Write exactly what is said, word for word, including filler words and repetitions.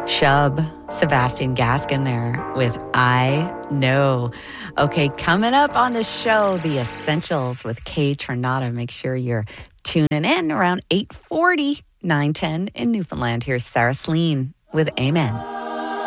Shub, Sebastian Gaskin there with I Know. Okay, coming up on the show, The Essentials with Kay Tornado. Make sure you're tuning in around eight forty, nine ten in Newfoundland. Here's Sarah Slean with Amen.